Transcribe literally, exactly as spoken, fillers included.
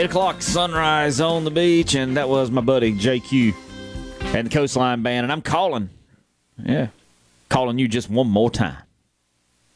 eight o'clock sunrise on the beach, and that was my buddy J Q and the Coastline Band. And I'm calling, yeah, calling you just one more time.